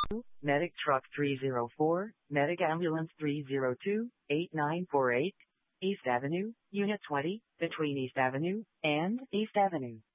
Medic Truck 304, Medic Ambulance 302-8948, East Avenue, Unit 20, between East Avenue and East Avenue.